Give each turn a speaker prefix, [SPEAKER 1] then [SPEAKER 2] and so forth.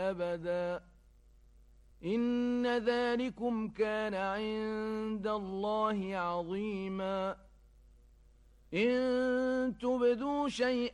[SPEAKER 1] أبدا إن ذلكم كان عند الله عظيما إن تبدوا شيئا